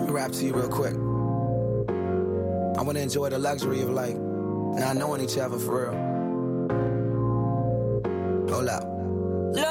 Rap to you real quick. I want to enjoy the luxury of like not knowing each other for real. Hold up.